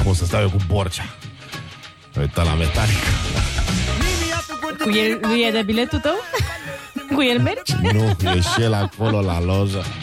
Cum să stau eu cu Borcea? Uita la Metallica. Cu el, nu e de biletul tău? Cu el mergi? Nu, e și el acolo la lojă.